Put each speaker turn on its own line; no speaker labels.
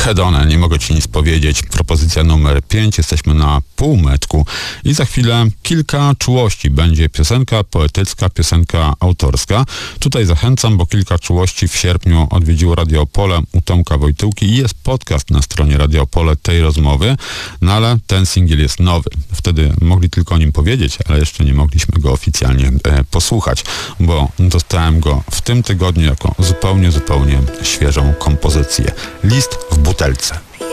Hedone, nie mogę ci nic powiedzieć. Propozycja numer 5, jesteśmy na półmetku i za chwilę kilka czułości. Będzie piosenka poetycka, piosenka autorska. Tutaj zachęcam, bo kilka czułości w sierpniu odwiedziło Radio Opole u Tomka Wojtyłki i jest podcast na stronie Radio Opole tej rozmowy, no ale ten singiel jest nowy. Wtedy mogli tylko o nim powiedzieć, ale jeszcze nie mogliśmy go oficjalnie posłuchać, bo dostałem go w tym tygodniu jako zupełnie świeżą kompozycję. List w butelce.